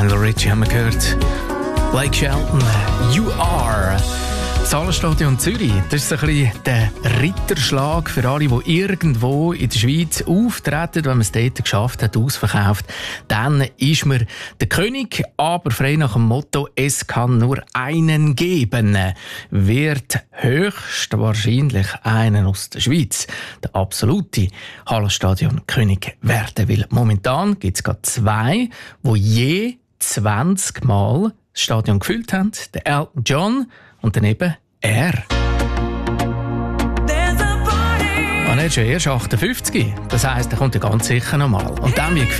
Lionel Richie haben wir gehört. Blake Shelton, You Are. Das Hallenstadion Zürich, das ist so ein bisschen der Ritterschlag für alle, die irgendwo in der Schweiz auftreten. Wenn man es dort geschafft hat, ausverkauft, dann ist man der König, aber frei nach dem Motto, es kann nur einen geben. Wird höchstwahrscheinlich einen aus der Schweiz, der absolute Hallenstadion-König werden. Weil momentan gibt es gerade zwei, die je 20 Mal das Stadion gefüllt haben. Der Elton John und daneben er. Und er ist schon erst 58. Das heisst, er kommt ja ganz sicher noch mal. Und dann, wie